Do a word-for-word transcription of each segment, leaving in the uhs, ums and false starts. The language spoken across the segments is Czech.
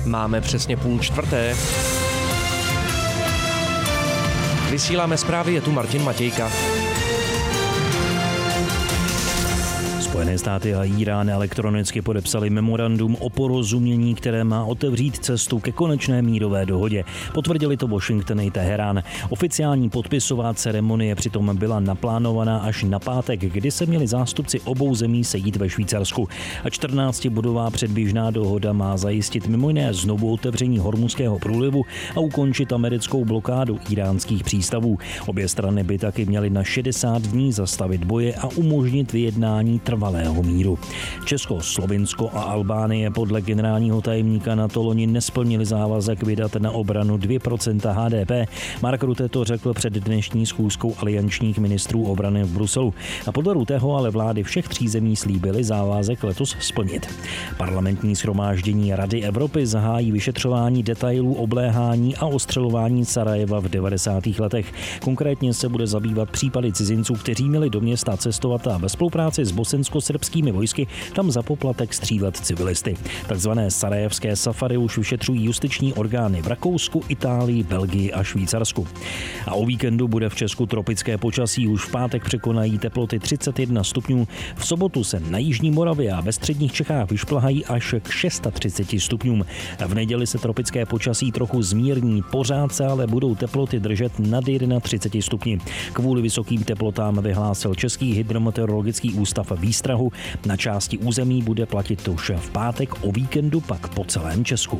Máme přesně půl čtvrté. Vysíláme zprávy, je tu Martin Matějka. Spojené státy a Írán elektronicky podepsali memorandum o porozumění, které má otevřít cestu ke konečné mírové dohodě. Potvrdili to Washington i Teherán. Oficiální podpisová ceremonie přitom byla naplánovaná až na pátek, kdy se měli zástupci obou zemí sejít ve Švýcarsku. A čtrnáctibodová předběžná dohoda má zajistit mimo jiné znovu otevření Hormuzského průlivu a ukončit americkou blokádu íránských přístavů. Obě strany by taky měly na šedesát dní zastavit boje a umožnit vyjednání trvalého míru. Česko, Slovinsko a Albánie podle generálního tajemníka NATO loni nesplnili závazek vydat na obranu dvě procenta H D P. Mark Rutte to řekl před dnešní schůzkou aliančních ministrů obrany v Bruselu. A podle Rutteho ale vlády všech tří zemí slíbily závazek letos splnit. Parlamentní shromáždění Rady Evropy zahájí vyšetřování detailů obléhání a ostřelování Sarajeva v devadesátých letech. Konkrétně se bude zabývat případy cizinců, kteří měli do města cestovat a ve spolupráci s bosensko-srbskými vojsky tam za poplatek střílet civilisty. Takzvané sarajevské safari už vyšetřují justiční orgány v Rakousku, Itálii, Belgii a Švýcarsku. A o víkendu bude v Česku tropické počasí, už v pátek překonají teploty třicet jedna stupňů. V sobotu se na jižní Moravě a ve středních Čechách vyšplhají až k třicet šest stupňům. V neděli se tropické počasí trochu zmírní, pořád se ale budou teploty držet nad třicet jedna stupni. Kvůli vysokým teplotám vyhlásil Český hydrometeorologický ústav výstrahu. Na části území bude platit už v pátek, o víkendu pak po celém Česku.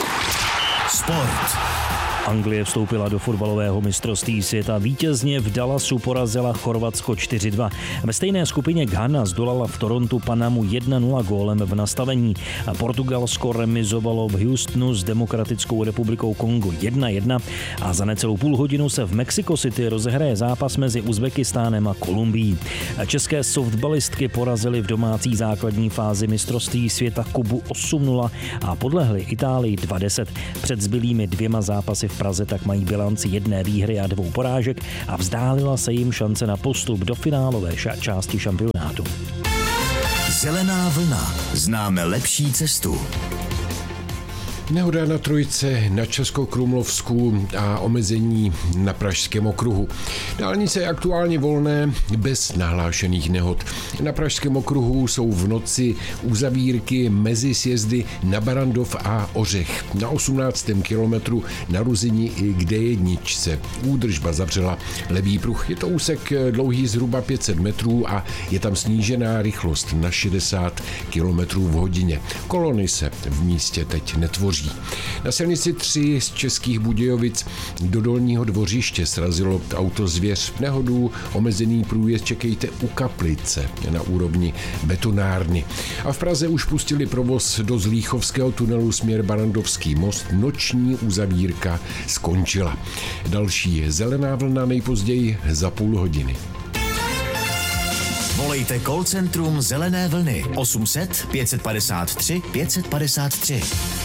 Sport. Anglie vstoupila do fotbalového mistrovství světa. Vítězně v Dallasu porazila Chorvatsko čtyři dva. Ve stejné skupině Ghana zdolala v Torontu Panamu jedna nula gólem v nastavení. A Portugalsko remizovalo v Houstonu s Demokratickou republikou Kongo jedna jedna. A za necelou půl hodinu se v Mexico City rozehraje zápas mezi Uzbekistánem a Kolumbií. A české softballistky porazily v domácí základní fázi mistrovství světa Kubu osm nula a podlehly Itálii dva deset. Před zbylými dvěma zápasy v Praze tak mají bilanci jedné výhry a dvou porážek a vzdálila se jim šance na postup do finálové části šampionátu. Zelená vlna. Známe lepší cestu. Nehoda na Trojce, na Českokrumlovsku a omezení na Pražském okruhu. Dálnice je aktuálně volné, bez nahlášených nehod. Na Pražském okruhu jsou v noci uzavírky mezi sjezdy na Barandov a Ořech. Na osmnáctém kilometru na Ruzini i k D jedna. Údržba zavřela levý pruh. Je to úsek dlouhý zhruba pět set metrů a je tam snížená rychlost na šedesát kilometrů v hodině. Kolony se v místě teď netvoří. Na silnici tři z Českých Budějovic do Dolního Dvořiště srazilo auto Zvěř. Nehodu, omezený průjezd čekejte u Kaplice na úrovni betonárny. A v Praze už pustili provoz do Zlíchovského tunelu směr Barandovský most. Noční uzavírka skončila. Další je zelená vlna nejpozději za půl hodiny. Volejte call centrum Zelené vlny osm set pět padesát tři pět padesát tři.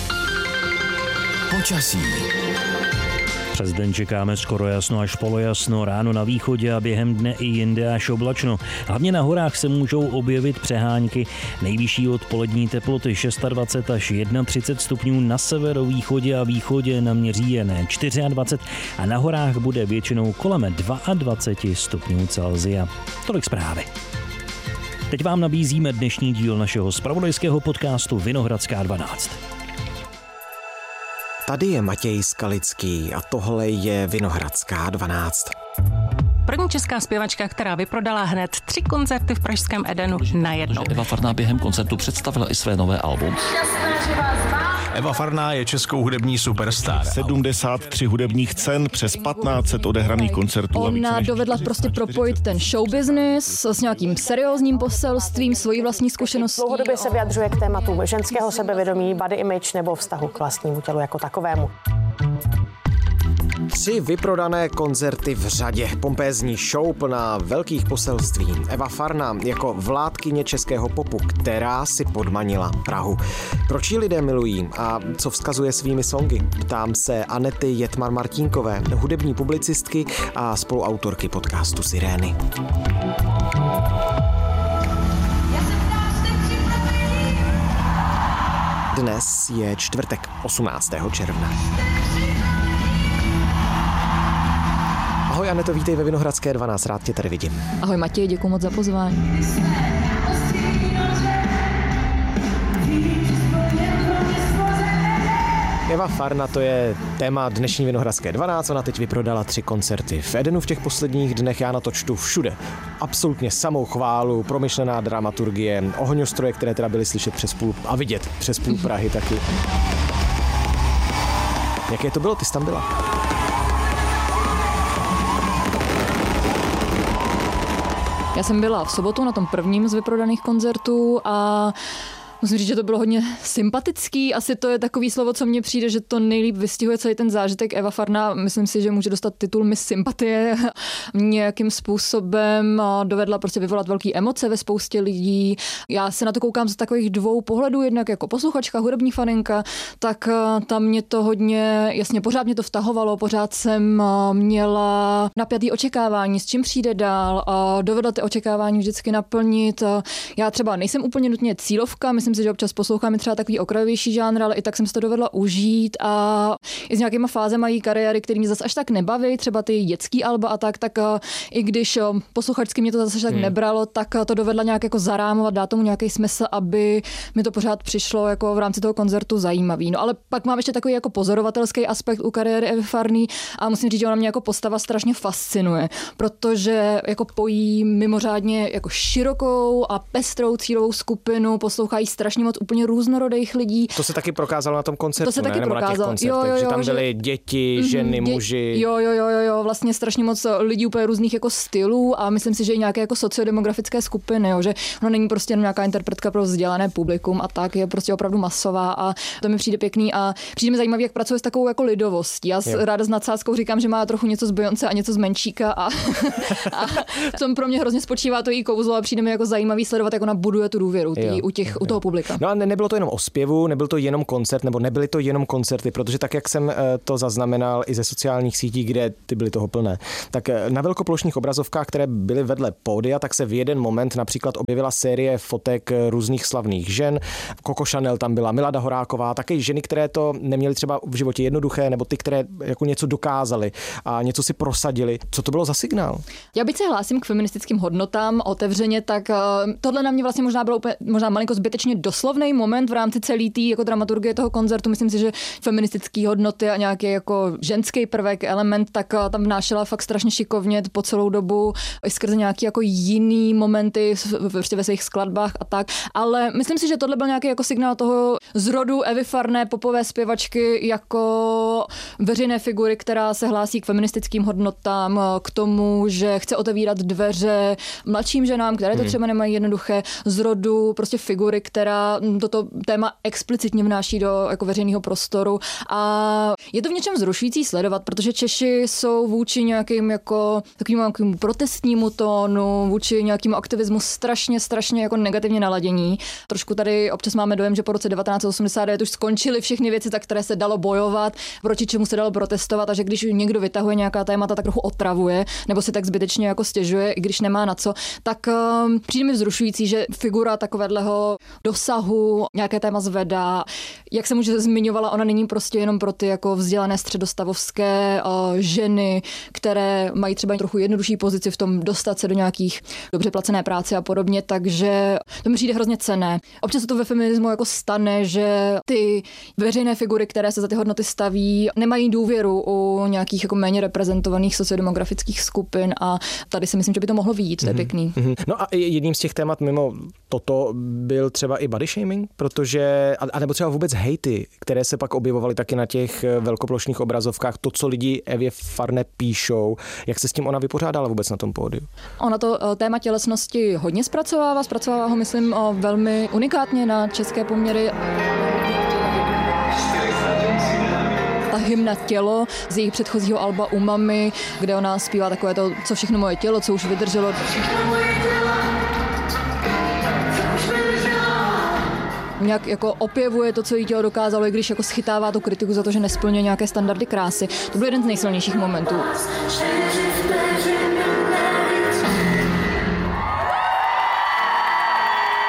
Počasí. Přes den čekáme skoro jasno až polojasno, ráno na východě a během dne i jinde až oblačno. Hlavně na horách se můžou objevit přehánky. Nejvyšší odpolední teploty dvacet šest až třicet jedna stupňů, na severovýchodě a východě naměří jen dvacet čtyři a na horách bude většinou kolem dvacet dva stupňů Celsia. Tolik zprávy. Teď vám nabízíme dnešní díl našeho zpravodajského podcastu Vinohradská dvanáct. Tady je Matěj Skalický a tohle je Vinohradská dvanáct. První česká zpěvačka, která vyprodala hned tři koncerty v pražském Edenu najednou. Eva Farná během koncertu představila i své nové album. Eva Farná je českou hudební superstar. sedmdesát tři hudebních cen, přes patnáct set odehraných koncertů. Ona dovedla prostě propojit ten show business s nějakým seriózním poselstvím, svojí vlastní zkušeností. Dlouhodobě se vyjadřuje k tématu ženského sebevědomí, body image nebo vztahu k vlastnímu tělu jako takovému. Tři vyprodané koncerty v řadě, pompézní show plná velkých poselství. Eva Farná jako vládkyně českého popu, která si podmanila Prahu. Proč ji lidé milují a co vzkazuje svými songy? Ptám se Anety Jetmar-Martínkové, hudební publicistky a spoluautorky podcastu Sirény. Dnes je čtvrtek, osmnáctého června. Ahoj Aneto, vítej ve Vinohradské dvanáct, rád tě tady vidím. Ahoj Matěj, děkuji moc za pozvání. Eva Farna, to je téma dnešní Vinohradské dvanáct, ona teď vyprodala tři koncerty v Edenu v těch posledních dnech, já na to čtu všude. Absolutně samou chválu, promyšlená dramaturgie, ohňostroje, které teda byly slyšet přes půl a vidět přes půl Prahy taky. Jaké to bylo, ty jsi tam byla? Já jsem byla v sobotu na tom prvním z vyprodaných koncertů a musím říct, že to bylo hodně sympatický. Asi to je takový slovo, co mně přijde, že to nejlíp vystihuje celý ten zážitek. Eva Farna, myslím si, že může dostat titul Miss Sympatie. Nějakým způsobem dovedla prostě vyvolat velký emoce ve spoustě lidí. Já se na to koukám z takových dvou pohledů, jednak jako posluchačka, hudební faninka, tak tam mě to hodně, jasně, pořád mě to vtahovalo, pořád jsem měla napjatý očekávání, s čím přijde dál, dovedla ty očekávání vždycky naplnit. Já třeba nejsem úplně nutně cílovka, myslím si, že občas poslouchám i třeba takový okrajovější žánr, ale i tak jsem si to dovedla užít a i s nějakýma fázema její kariéry, který mě zase až tak nebaví, třeba ty dětský alba a tak, tak i když posluchačsky mě to zase až tak hmm. nebralo, tak to dovedla nějak jako zarámovat, dát tomu nějaký smysl, aby mi to pořád přišlo jako v rámci toho koncertu zajímavý. No ale pak mám ještě takový jako pozorovatelský aspekt u kariéry Evy Farny a musím říct, že ona mě jako postava strašně fascinuje, protože jako pojí mimořádně jako širokou a pestrou cílovou skupinu, poslouchají strašně moc úplně různorodých lidí. To se taky prokázalo na tom koncertu, to se ne? taky Nebo prokázalo. Na těch koncertech, jo, jo, jo, že tam že... byly děti, ženy, dě... muži. Jo, jo, jo, jo, jo, vlastně strašně moc lidí úplně různých jako stylů a myslím si, že i nějaké jako sociodemografické skupiny, jo, že ono není prostě jen nějaká interpretka pro vzdělané publikum a tak, je prostě opravdu masová a to mi přijde pěkný a přijde mi zajímavý, jak pracuje s takovou jako lidovostí. Já jo. ráda s nadsázkou říkám, že má trochu něco z Beyoncé a něco z Menšíka a, a v tom pro mě hrozně spočívá to její kouzlo a přijde mi jako zajímavý sledovat, jak ona buduje tu důvěru tý, u těch u toho publika. No a ne, nebylo to jenom o zpěvu, nebyl to jenom koncert, nebo nebyly to jenom koncerty, protože tak, jak jsem to zaznamenal i ze sociálních sítí, kde ty byly toho plné, tak na velkoplošných obrazovkách, které byly vedle pódia, tak se v jeden moment například objevila série fotek různých slavných žen. Coco Chanel tam byla, Milada Horáková, také ženy, které to neměly třeba v životě jednoduché, nebo ty, které jako něco dokázaly a něco si prosadili. Co to bylo za signál? Já byť se hlásím k feministickým hodnotám otevřeně, tak tohle na mě vlastně možná bylo úplně, možná malinko zbytečně doslovný moment v rámci celé té jako dramaturgie toho koncertu. Myslím si, že feministické hodnoty a nějaký jako ženský prvek, element, tak tam vnášela fakt strašně šikovně po celou dobu i skrze nějaký jako jiný momenty prostě ve svých skladbách a tak. Ale myslím si, že tohle byl nějaký jako signál toho zrodu Evy Farné, popové zpěvačky jako veřejné figury, která se hlásí k feministickým hodnotám, k tomu, že chce otevírat dveře mladším ženám, které to třeba nemají jednoduché, z rodu prostě figury, která toto téma explicitně vnáší do jako veřejného prostoru a je to v něčem vzrušující sledovat, protože Češi jsou vůči nějakým jako takovým nějakým protestnímu tónu, vůči nějakému aktivismu strašně, strašně jako negativně naladění. Trošku tady občas máme dojem, že po roce devatenáct set osmdesát devět už skončily všechny věci, za které se dalo bojovat, proti čemu se dalo protestovat a že když někdo vytahuje nějaká témata, tak trochu otravuje nebo si tak zbytečně jako stěžuje, i když nemá na co, tak um, přijde mi vzrušující, že figura takového dosahu nějaké téma zvedá. Jak jsem už zmiňovala, ona není prostě jenom pro ty jako vzdělané středostavovské uh, ženy, které mají třeba trochu jednodušší pozici v tom dostat se do nějakých dobře placené práce a podobně, takže to mi přijde hrozně cenné. Občas se to ve feminismu jako stane, že ty veřejné figury, které se za ty hodnoty staví, nemají důvěru u nějakých jako méně reprezentovaných sociodemografických skupin a tady si myslím, že by to mohlo vyjít, to je pěkný. Mm-hmm. No a jedním z těch témat mimo toto byl třeba i body shaming, protože, a nebo třeba vůbec hejty, které se pak objevovaly taky na těch velkoplošných obrazovkách, to, co lidi Evě Farné píšou, jak se s tím ona vypořádala vůbec na tom pódiu? Ona to téma tělesnosti hodně zpracovává, zpracovává ho, myslím, velmi unikátně na české poměry. Ta hymna Tělo z jejich předchozího alba Umami, kde ona zpívá takové to, co všechno moje tělo, co už vydrželo. Nějak jako opěvuje to, co jí tělo dokázalo, i když jako schytává tu kritiku za to, že nesplňuje nějaké standardy krásy. To byl jeden z nejsilnějších momentů.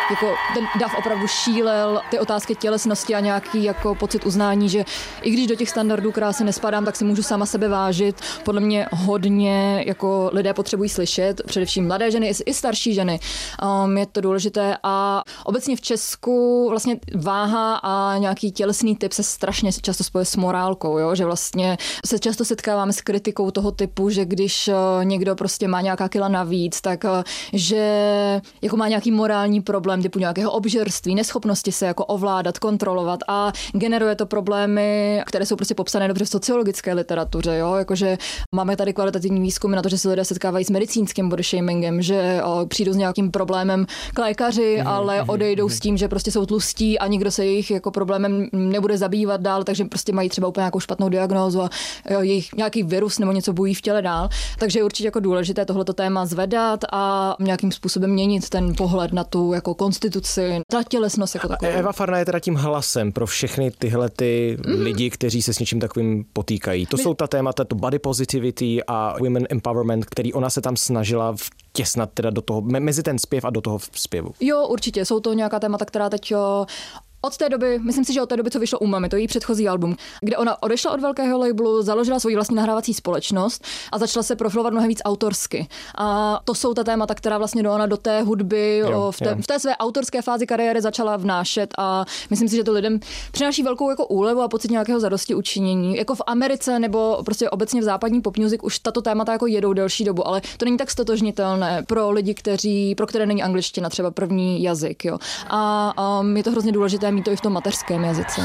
jako ten dav opravdu šílel, ty otázky tělesnosti a nějaký jako pocit uznání, že i když do těch standardů krásy nespadám, tak si můžu sama sebe vážit. Podle mě hodně jako lidé potřebují slyšet, především mladé ženy i starší ženy. Um, je to důležité a obecně v Česku vlastně váha a nějaký tělesný typ se strašně často spojuje s morálkou, jo? Že vlastně se často setkáváme s kritikou toho typu, že když někdo prostě má nějaká kila navíc, tak že jako má nějaký morální problém typu nějakého obžerství, neschopnosti se jako ovládat, kontrolovat a generuje to problémy, které jsou prostě popsané dobře v sociologické literatuře, jo? Jakože máme tady kvalitativní výzkumy na to, že se lidé setkávají s medicínským body shamingem, že o, přijdou s nějakým problémem k lékaři, mm, ale mm, odejdou mm. s tím, že prostě jsou tlustí a nikdo se jejich jako problémem nebude zabývat dál, takže prostě mají třeba úplně nějakou špatnou diagnózu a jo, jejich nějaký virus nebo něco bují v těle dál. Takže je určitě jako důležité tohleto téma zvedat a nějakým způsobem měnit ten pohled na tu jako konstituci, ta tělesnost jako takovou. Eva Farná je teda tím hlasem pro všechny tyhle ty mm. lidi, kteří se s něčím takovým potýkají. To My... jsou ta témata, to body positivity a women empowerment, který ona se tam snažila vtěsnat teda do toho, mezi ten zpěv a do toho zpěvu. Jo, určitě. Jsou to nějaká témata, která teď jo, od té doby, myslím si, že od té doby, co vyšlo U Mami, to je její předchozí album, kde ona odešla od velkého labelu, založila svou vlastní nahrávací společnost a začala se profilovat mnohem víc autorsky. A to jsou ta témata, která vlastně do ona do té hudby jo, v, té, v té své autorské fázi kariéry začala vnášet a myslím si, že to lidem přináší velkou jako úlevu a pocit nějakého zadosti učinění. Jako v Americe nebo prostě obecně v západní pop music už tato témata jako jedou delší dobu, ale to není tak stotožnitelné pro lidi, kteří, pro které není angličtina třeba první jazyk. Jo. A um, je to hrozně důležité mít to i v tom mateřském jazyce.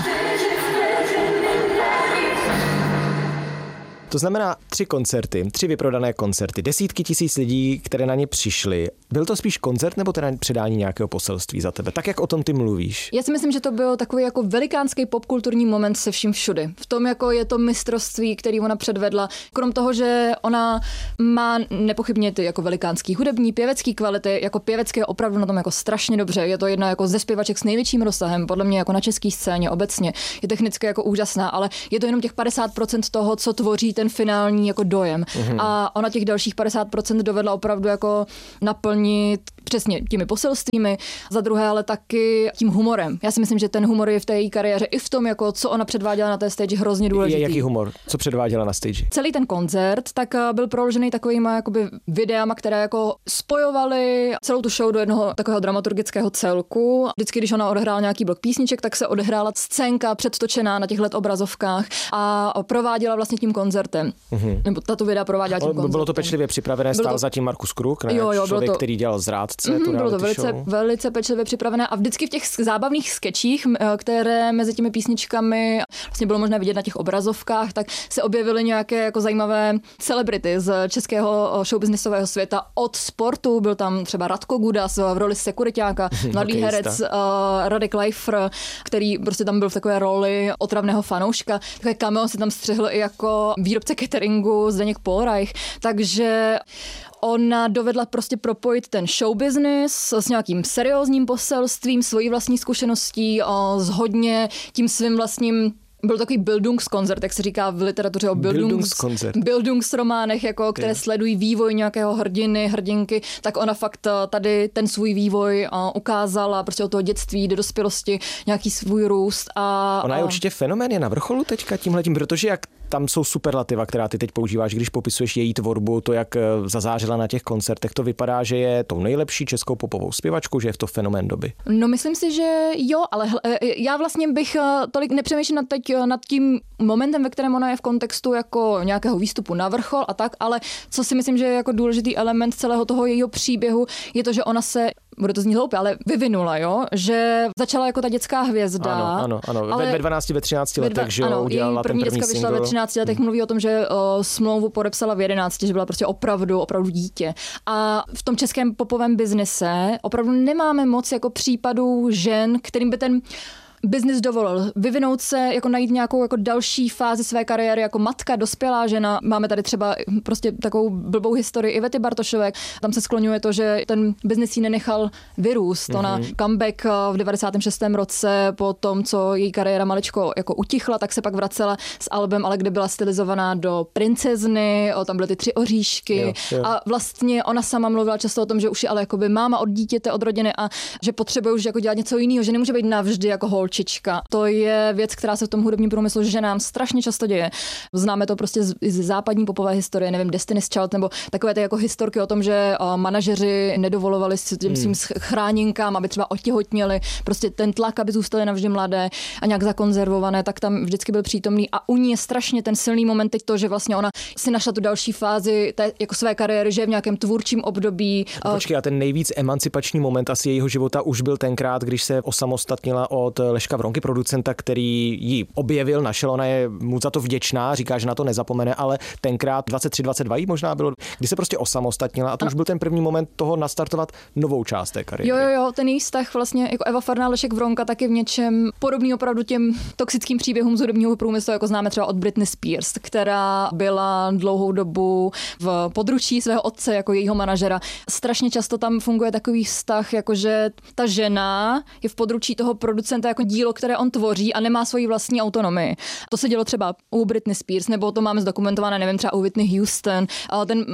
To znamená tři koncerty, tři vyprodané koncerty, desítky tisíc lidí, které na ně přišly. Byl to spíš koncert nebo teda předání nějakého poselství za tebe? Tak, jak o tom ty mluvíš? Já si myslím, že to byl takový jako velikánský popkulturní moment se vším všudy. V tom, jako je to mistrovství, který ona předvedla. Krom toho, že ona má nepochybně ty jako velikánský hudební, pěvecký kvality, jako pěvecké je opravdu na tom jako strašně dobře. Je to jedna jako ze zpěvaček s největším rozsahem, podle mě jako na české scéně obecně. Je technicky jako úžasná, ale je to jenom těch padesát procent toho, co tvoří ten finální jako dojem. Mm-hmm. A ona těch dalších padesát procent dovedla opravdu jako naplnit přesně těmi poselstvími, za druhé ale taky tím humorem. Já si myslím, že ten humor je v té její kariéře i v tom, jako co ona předváděla na té stage, hrozně důležitý. Je jaký humor? Co předváděla na stage? Celý ten koncert tak byl proložený takovýma jakoby videama, které jako spojovaly celou tu show do jednoho takového dramaturgického celku. Vždycky, když ona odehrála nějaký blok písniček, tak se odehrála scénka předtočená na těchto obrazovkách a prováděla vlastně tím koncertem. Mm-hmm. Nebo tato videa prováděla tím koncertem. Bylo to pečlivě připravené, stál zatím Markus Kruk, ne? Jo, jo, člověk, to... který dělal Zrádce, mm-hmm, tu bylo to velice, show. velice pečlivě připravené a vždycky v těch zábavných skečích, které mezi těmi písničkami vlastně bylo možné vidět na těch obrazovkách, tak se objevily nějaké jako zajímavé celebrity z českého showbiznisového světa. Od sportu byl tam třeba Radko Gudas v roli sekuriťáka, mladý okay, herec uh, Radek Leifr, který prostě tam byl v takové roli otravného fanouška. Takové cameo se tam střihl i jako výrobce cateringu Zdeněk Polreich, takže ona dovedla prostě propojit ten show business s nějakým seriózním poselstvím, svojí vlastní zkušeností, s hodně tím svým vlastním. Byl takový Bildungskoncert, jak se říká v literatuře o Bildungs, Bildungsrománech, jako, které yeah. sledují vývoj nějakého hrdiny, hrdinky, tak ona fakt tady ten svůj vývoj ukázala, prostě od toho dětství do dospělosti, nějaký svůj růst. A, ona je a... určitě fenomén, je na vrcholu teďka tímhletím, protože jak tam jsou superlativa, která ty teď používáš, když popisuješ její tvorbu, to, jak zazářila na těch koncertech, to vypadá, že je tou nejlepší českou popovou zpěvačkou, že je to fenomén doby. No myslím si, že jo, ale já vlastně bych tolik nepřemýšlel teď nad tím momentem, ve kterém ona je v kontextu jako nějakého výstupu na vrchol a tak, ale co si myslím, že je jako důležitý element celého toho jejího příběhu, je to, že ona se bude to znít hloupě, ale vyvinula, jo, že začala jako ta dětská hvězda. Ano, ano, ano. Ve dvanácti, ve třinácti letech, že jo, udělala její první ten první děcka vyšla single. ve třinácti letech, hmm. mluví o tom, že o, smlouvu podepsala v jedenácti, že byla prostě opravdu, opravdu dítě. A v tom českém popovém biznise opravdu nemáme moc jako případů žen, kterým by ten biznis dovolil vyvinout se, jako najít nějakou jako další fázi své kariéry jako matka, dospělá žena. Máme tady třeba prostě takovou blbou historii Ivety Bartošové. Tam se skloňuje to, že ten biznis jí nenechal vyrůst. Mm-hmm. Ona comeback v devadesátém šestém roce po tom, co její kariéra maličko jako utichla, tak se pak vracela s albem, ale kde byla stylizovaná do princezny, tam byly ty tři oříšky jo, jo. A vlastně ona sama mluvila často o tom, že už je ale jakoby máma od dítěte, od rodiny a že potřebuje už jako dělat něco jiného, že nemůže být navždy jako holčička. To je věc, která se v tom hudebním průmyslu ženám strašně často děje. Známe to prostě z, z západní popové historie, nevím, Destiny's Child nebo takové ty jako historky o tom, že uh, manažeři nedovolovali s těm svým hmm. chráninkám, aby třeba otěhotněli, prostě ten tlak, aby zůstaly navždy mladé a nějak zakonzervované, tak tam vždycky byl přítomný a u ní je strašně ten silný moment teď to, že vlastně ona si našla tu další fázi té jako své kariéry, že je v nějakém tvůrčím období. Počkej, a ten nejvíc emancipační moment asi jejího života už byl tenkrát, když se osamostatnila od Leška Vronky, producenta, který ji objevil, našel, ona je mu za to vděčná, říká, že na to nezapomene, ale tenkrát dvacet tři dvacet dva jí možná bylo, kdy se prostě osamostatnila a to ano. Už byl ten první moment toho nastartovat novou část té kariéry. Jo, jo, jo, ten její vztah vlastně jako Eva Farná, Lešek Vronka taky v něčem podobný opravdu těm toxickým příběhům z hudebního průmyslu, jako známe třeba od Britney Spears, která byla dlouhou dobu v područí svého otce jako jejího manažera. Strašně často tam funguje takový vztah, jakože ta žena je v područí toho producenta jako dílo, které on tvoří a nemá svoji vlastní autonomii. To se dělo třeba u Britney Spears, nebo to máme zdokumentované, nevím, třeba u Whitney Houston. Ten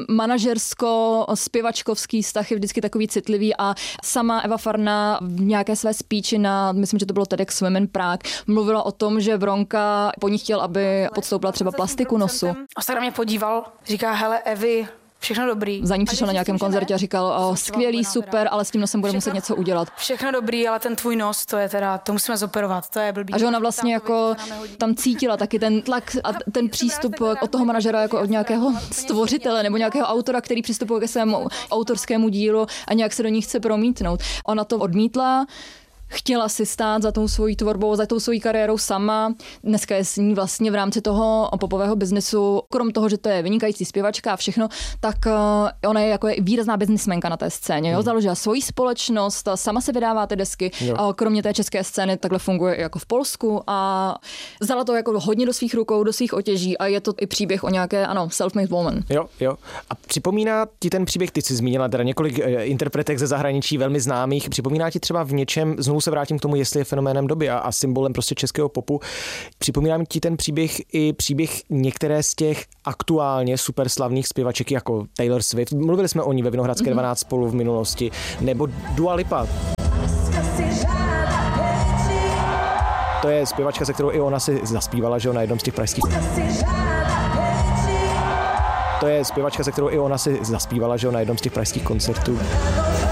manažersko-zpěvačkovský vztah je vždycky takový citlivý a sama Eva Farná v nějaké své speechi na, myslím, že to bylo TEDx Women Prague, mluvila o tom, že Vronka po ní chtěl, aby podstoupila třeba plastiku nosu. A tak na mě podíval, říká, hele Evi, všechno dobrý. Za ní přišel na nějakém koncertě a říkal, o, skvělý, super, ale s tím nosem bude muset něco udělat. Všechno dobrý, ale ten tvůj nos, to je teda, to musíme zoperovat, to je blbý. A že ona vlastně jako tam cítila taky ten tlak a ten přístup od toho manažera jako od nějakého stvořitele nebo nějakého autora, který přistupuje ke svému autorskému dílu a nějak se do ní chce promítnout. Ona to odmítla. Chtěla si stát za tou svojí tvorbou, za tou svojí kariérou sama. Dneska je s ní vlastně v rámci toho popového biznesu, krom toho, že to je vynikající zpěvačka a všechno, tak ona je jako výrazná biznismenka na té scéně. Jo? Založila svoji společnost, sama se vydává ty desky. Jo. Kromě té české scény takhle funguje jako v Polsku a vzala to jako hodně do svých rukou, do svých otěží a je to i příběh o nějaké, ano, self-made woman. Jo, jo. A připomíná ti ten příběh, ty jsi zmínila teda několik interpretek ze zahraničí velmi známých, připomíná ti třeba v něčem, znovu se vrátím k tomu, jestli je fenoménem doby a, a symbolem prostě českého popu. Připomínám ti ten příběh i příběh některé z těch aktuálně superslavných zpěvaček jako Taylor Swift. Mluvili jsme o ní ve Vinohradské dvanáct spolu v minulosti, nebo Dua Lipa. To je zpěvačka, se kterou i ona si zaspívala, že na jednom z těch pražských To je zpěvačka, se kterou i ona si zaspívala, že na jednom z těch pražských koncertů.